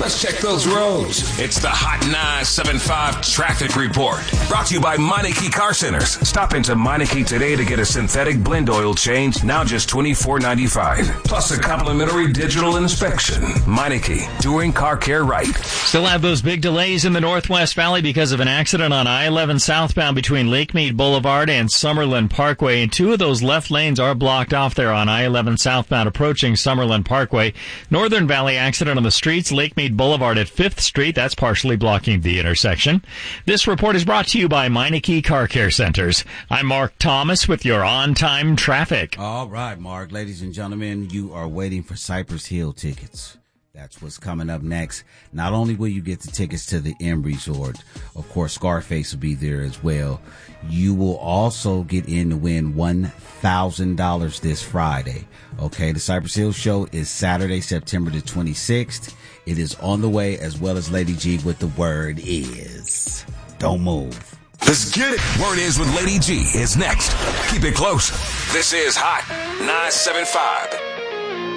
Let's check those roads. It's the Hot 975 Traffic Report. Brought to you by Meineke Car Centers. Stop into Meineke today to get a synthetic blend oil change, now just $24.95. Plus a complimentary digital inspection. Meineke, doing car care right. Still have those big delays in the Northwest Valley because of an accident on I-11 southbound between Lake Mead Boulevard and Summerlin Parkway. And two of those left lanes are blocked off there on I-11 southbound approaching Summerlin Parkway. Northern Valley accident on the streets, Lake Mead Boulevard at 5th Street. That's partially blocking the intersection. This report is brought to you by Meineke Car Care Centers. I'm Mark Thomas with your on-time traffic. All right, Mark. Ladies and gentlemen, you are waiting for Cypress Hill tickets. That's what's coming up next. Not only will you get the tickets to the M Resort, of course, Scarface will be there as well. You will also get in to win $1,000 this Friday. Okay, the Cypress Hill show is Saturday, September the 26th. It is on the way, as well as Lady G with the word is. Don't move. Let's get it. Word is with Lady G is next. Keep it close. This is Hot 975.